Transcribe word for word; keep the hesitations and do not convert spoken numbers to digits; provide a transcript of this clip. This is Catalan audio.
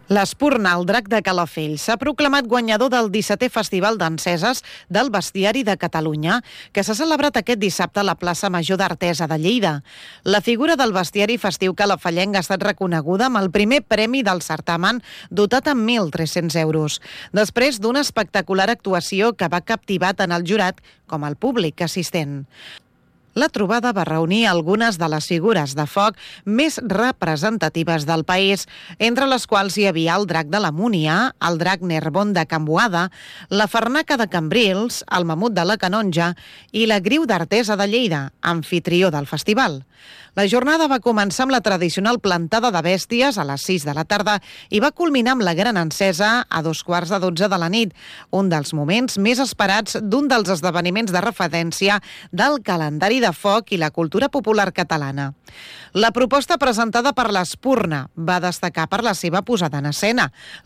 L'Espurna, el drac de Calafell, s'ha proclamat guanyador del dissetè Festival d'Enceses del Bestiari de Catalunya, que s'ha celebrat aquest dissabte a la plaça Major d'Artesa de Lleida. La figura del bestiari festiu calafellenc ha estat reconeguda amb el primer premi del certamen, dotat amb mil tres-cents euros, després d'una espectacular actuació que va captivar tant el jurat com el públic assistent. La trobada va reunir algunes de les figures de foc més representatives del país, entre les quals hi havia el drac de la Múnia, el drac Nerbon de Can Boada, la Farnaca de Cambrils, el mamut de la Canonja i la Griu d'Artesa de Lleida, anfitrió del festival. La jornada va començar amb la tradicional plantada de bèsties a les sis de la tarda i va culminar amb la gran encesa a dos quarts de dotze de la nit, un dels moments més esperats d'un dels esdeveniments de referència del calendari de foc i la cultura popular catalana. La proposta presentada per l'Espurna va destacar per la seva posada en escena.